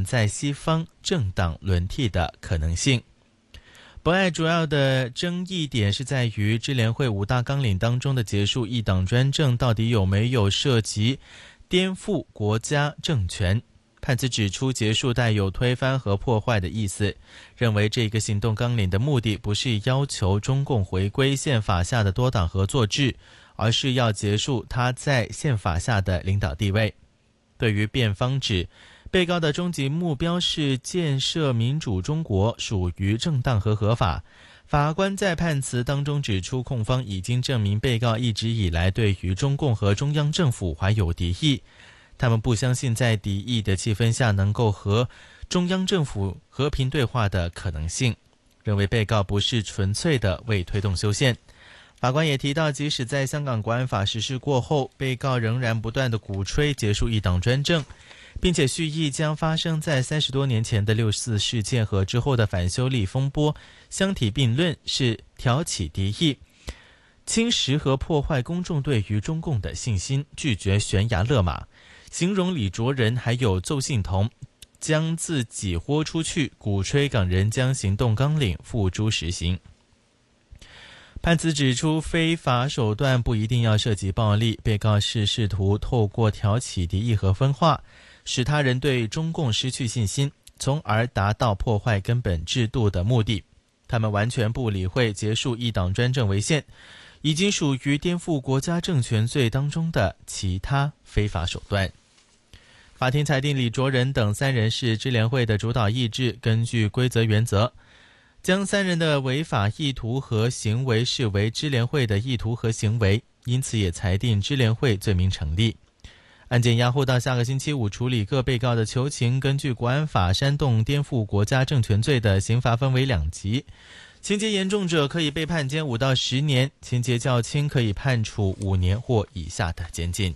存在西方政党轮替的可能性。博爱主要的争议点是在于支联会5大纲领当中的结束一党专政到底有没有涉及颠覆国家政权。判词指出，结束带有推翻和破坏的意思，认为这个行动纲领的目的不是要求中共回归宪法下的多党合作制，而是要结束他在宪法下的领导地位。对于辩方指被告的终极目标是建设民主中国，属于正当和合法，法官在判词当中指出，控方已经证明被告一直以来对于中共和中央政府怀有敌意，他们不相信在敌意的气氛下能够和中央政府和平对话的可能性，认为被告不是纯粹的为推动修宪。法官也提到，即使在香港国安法实施过后，被告仍然不断的鼓吹结束一党专政，并且蓄意将发生在30多年前的6·4事件和之后的反修例风波相提并论，是挑起敌意，侵蚀和破坏公众对于中共的信心，拒绝悬崖勒马，形容李卓人还有邹幸同将自己豁出去，鼓吹港人将行动纲领付诸实行。判词指出，非法手段不一定要涉及暴力，被告是试图透过挑起敌意和分化，使他人对中共失去信心，从而达到破坏根本制度的目的。他们完全不理会结束一党专政为限，已经属于颠覆国家政权罪当中的其他非法手段。法庭裁定李卓人等3人是支联会的主导意志，根据规则原则，将3人的违法意图和行为视为支联会的意图和行为，因此也裁定支联会罪名成立。案件押后到下个星期5处理各被告的求情。根据国安法，煽动颠覆国家政权罪的刑罚分为2级，情节严重者可以被判监5到10年，情节较轻可以判处5年或以下的监禁。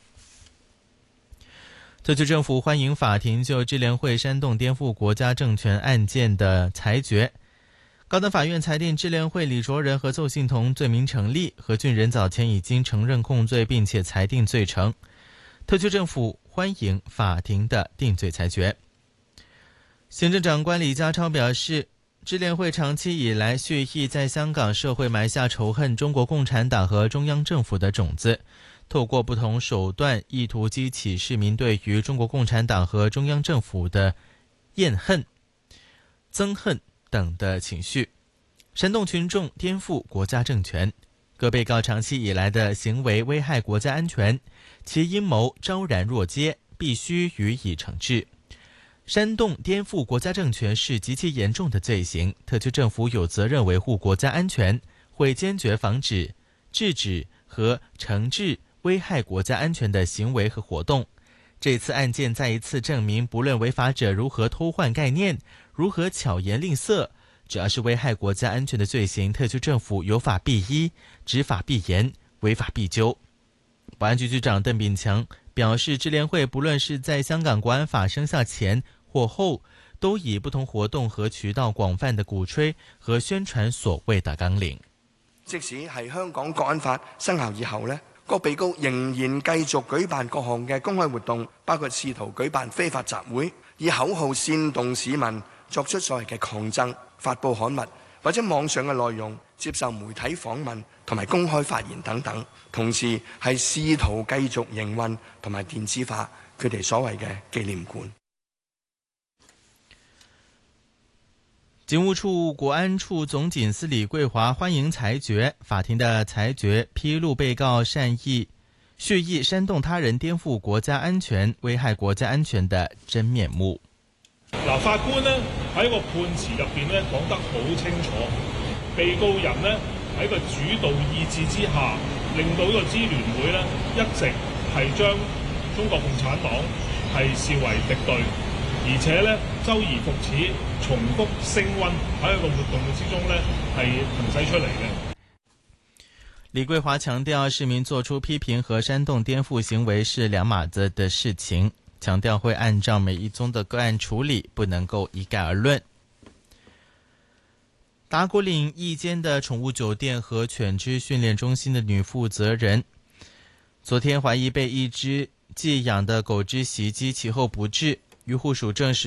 特区政府欢迎法庭就支联会煽动颠覆国家政权案件的裁决。高等法院裁定支联会李卓人和邹幸同罪名成立，何俊仁早前已经承认控罪，并且裁定罪成。特区政府欢迎法庭的定罪裁决。行政长官李家超表示，支联会长期以来蓄意在香港社会埋下仇恨中国共产党和中央政府的种子，透过不同手段意图激起市民对于中国共产党和中央政府的厌恨、憎恨等的情绪，煽动群众颠覆国家政权。各被告长期以来的行为危害国家安全，其阴谋昭然若揭，必须予以惩治。煽动颠覆国家政权是极其严重的罪行，特区政府有责任维护国家安全，会坚决防止、制止和惩治危害国家安全的行为和活动。这次案件再一次证明，不论违法者如何偷换概念，如何巧言令色，只要是危害国家安全的罪行，特区政府有法必依，执法必严，违法必究。保安局局长邓炳强表示，支联会不论是在香港国安法生效前或后，都以不同活動和渠道廣泛的鼓吹和宣傳所謂的綱領。 即使係香港國安法生效以後呢，各被告仍然繼續舉辦各項嘅公開活動，包括試圖舉辦非法集會，以口號煽動市民作出所謂嘅抗爭，發布刊物或者網上嘅內容，接受媒體訪問同埋公開發言等等，同時係試圖繼續營運同埋電子化佢哋所謂嘅紀念館。 警務處國安處總警司李桂華歡迎裁決，法庭的裁決披露被告蓄意煽動他人顛覆國家安全、危害國家安全的真面目。 法官呢喺個判詞入邊呢講得好清楚，被告人呢喺個主導意志之下，令到呢個支聯會呢一直係將中國共產黨係視為敵對。而且呢，周而復始，重複升溫喺一個活動之中呢，係行使出嚟嘅。 李桂華強調，市民做出批評和煽動顛覆行為是兩碼子的事情，強調會按照每一宗的個案處理，不能夠一概而論。打鼓嶺一間的寵物酒店和犬隻訓練中心的女負責人，昨天懷疑被一隻寄養的狗隻襲擊，其後不治。漁護署證實